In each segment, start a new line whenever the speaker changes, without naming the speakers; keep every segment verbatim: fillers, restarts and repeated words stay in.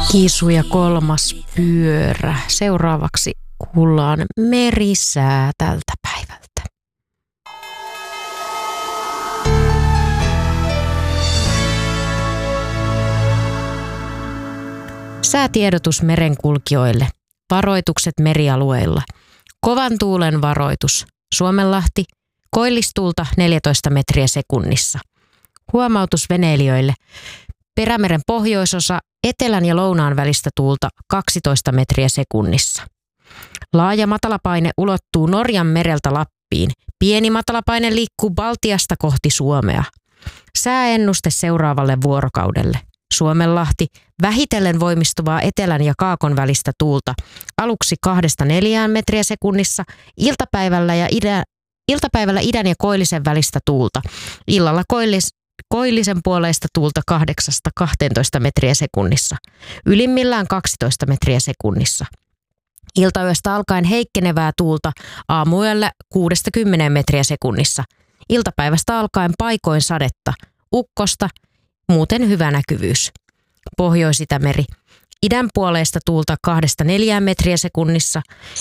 Kiisu ja kolmas pyörä. Seuraavaksi kuullaan merisää tältä päivältä. Säätiedotus merenkulkijoille. Varoitukset merialueilla. Kovan tuulen varoitus. Suomenlahti. Koillistuulta neljätoista metriä sekunnissa. Huomautus veneilijöille. Perämeren pohjoisosa, etelän ja lounaan välistä tuulta kaksitoista metriä sekunnissa. Laaja matalapaine ulottuu Norjan mereltä Lappiin. Pieni matalapaine liikkuu Baltiasta kohti Suomea. Sääennuste seuraavalle vuorokaudelle. Suomenlahti, vähitellen voimistuvaa etelän ja kaakon välistä tuulta, aluksi kahdesta neljään metriä sekunnissa, iltapäivällä, ja idän, iltapäivällä idän ja koillisen välistä tuulta, illalla koillis, koillisen puoleista tuulta kahdeksasta kahteentoista metriä sekunnissa, ylimmillään kaksitoista metriä sekunnissa. Iltayöstä alkaen heikkenevää tuulta, aamuyöllä kuudesta kymmeneen metriä sekunnissa, iltapäivästä alkaen paikoin sadetta, ukkosta, muuten hyvä näkyvyys. Pohjois-Itämeri. Idän puoleista tuulta kahdesta neljään metriä sekunnissa,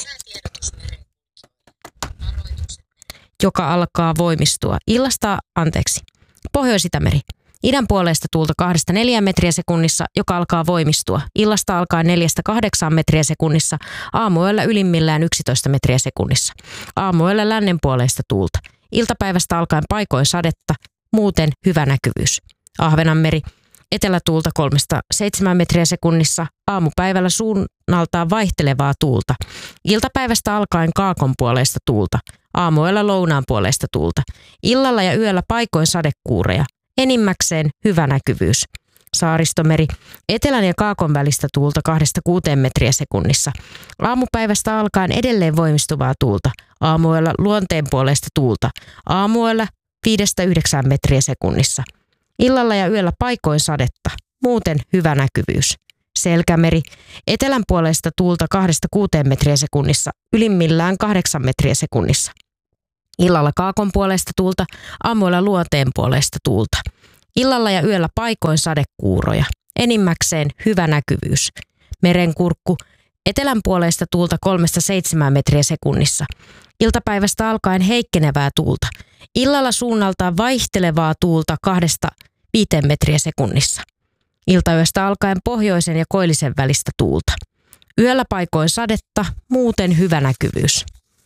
joka alkaa voimistua. Illasta, anteeksi. Pohjois-Itämeri. Idän puoleista tuulta kahdesta neljään metriä sekunnissa, joka alkaa voimistua. Illasta alkaen neljästä kahdeksaan metriä sekunnissa, aamuyöllä ylimmillään yksitoista metriä sekunnissa. Aamuyöllä lännen puoleista tuulta. Iltapäivästä alkaen paikoin sadetta, muuten hyvä näkyvyys. Ahvenanmeri. Etelätuulta kolmesta seitsemään metriä sekunnissa, aamupäivällä suunnaltaan vaihtelevaa tuulta. Iltapäivästä alkaen kaakon puoleista tuulta, aamuyöllä lounaan puoleista tuulta. Illalla ja yöllä paikoin sadekuureja, enimmäkseen hyvä näkyvyys. Saaristomeri. Etelän ja kaakon välistä tuulta kahdesta kuuteen metriä sekunnissa. Aamupäivästä alkaen edelleen voimistuvaa tuulta, aamuyöllä luonteen puoleista tuulta, aamuyöllä viidestä yhdeksään metriä sekunnissa. Illalla ja yöllä paikoin sadetta, muuten hyvä näkyvyys. Selkämeri. Etelän puolesta tuulta kahdesta kuuteen metriä sekunnissa, ylimmillään kahdeksan metriä sekunnissa. Illalla kaakon puolesta tuulta, aamuilla luonteen puolesta tuulta. Illalla ja yöllä paikoin sadekuuroja, enimmäkseen hyvä näkyvyys. Merenkurkku. Etelän puolesta tuulta kolmesta seitsemään metriä sekunnissa. Iltapäivästä alkaen heikkenevää tuulta. Illalla suunnaltaan vaihtelevaa tuulta kahdesta viiteen metriä sekunnissa. Iltayöstä alkaen pohjoisen ja koillisen välistä tuulta. Yöllä paikoin sadetta, muuten hyvä näkyvyys.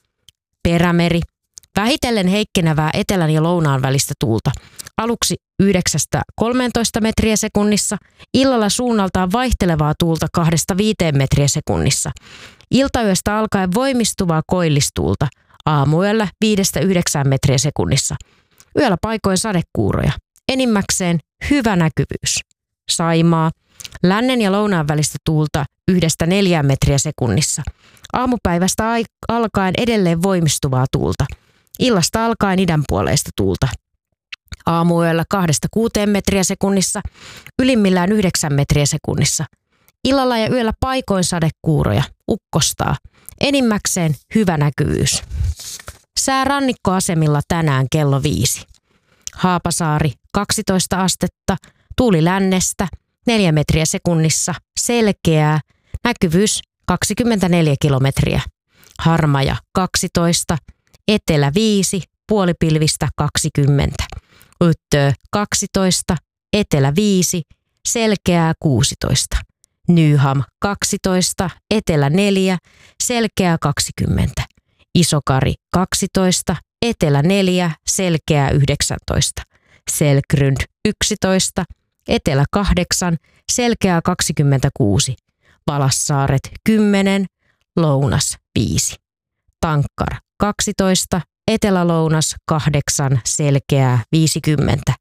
Perämeri. Vähitellen heikkenevää etelän ja lounaan välistä tuulta. Aluksi yhdeksästä kolmeentoista metriä sekunnissa. Illalla suunnaltaan vaihtelevaa tuulta kahdesta viiteen metriä sekunnissa. Iltayöstä alkaen voimistuvaa koillistuulta. Aamuyöllä viidestä yhdeksään metriä sekunnissa. Yöllä paikoin sadekuuroja. Enimmäkseen hyvä näkyvyys. Saimaa. Lännen ja lounaan välistä tuulta yhdestä neljään metriä sekunnissa. Aamupäivästä alkaen edelleen voimistuvaa tuulta. Illasta alkaen idän puoleista tuulta. Aamuyöllä kahdesta kuuteen metriä sekunnissa. Ylimmillään yhdeksän metriä sekunnissa. Illalla ja yöllä paikoin sadekuuroja. Ukkostaa. Enimmäkseen hyvä näkyvyys. Sää rannikkoasemilla tänään kello viisi. Haapasaari kaksitoista astetta, tuuli lännestä neljä metriä sekunnissa, selkeää, näkyvyys kaksikymmentäneljä kilometriä. Harmaja kaksitoista, etelä viisi, puolipilvistä kaksikymmentä. Yttöö kaksitoista, etelä viisi, selkeää kuusitoista. Nyham kaksitoista, etelä neljä, selkeää kaksikymmentä. Isokari kaksitoista, etelä neljä, selkeää yhdeksäntoista. Selkrund yksitoista, etelä kahdeksan, selkeää kaksikymmentäkuusi. Valassaaret kymmenen, lounas viisi. Tankkar kaksitoista, etelä-lounas kahdeksan, selkeää viisikymmentä.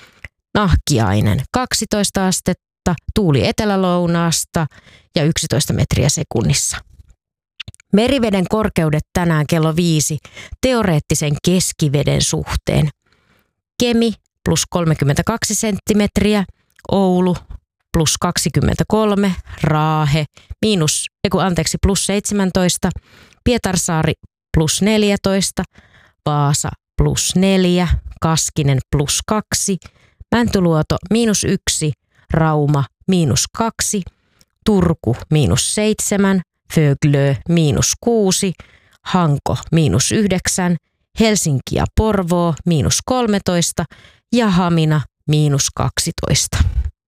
Nahkiainen kaksitoista astetta, tuuli etelä-lounaasta ja yksitoista metriä sekunnissa. Meriveden korkeudet tänään kello viisi teoreettisen keskiveden suhteen. Kemi plus kolmekymmentäkaksi senttimetriä, Oulu plus kaksikymmentäkolme, Raahe miinus, eiku, anteeksi, plus seitsemäntoista, Pietarsaari plus neljätoista, Vaasa plus neljä, Kaskinen plus kaksi, Mäntyluoto miinus yksi, Rauma miinus kaksi, Turku miinus seitsemän, Föglö miinus kuusi, Hanko miinus yhdeksän, Helsinki ja Porvoo miinus kolmetoista ja Hamina miinus kaksitoista.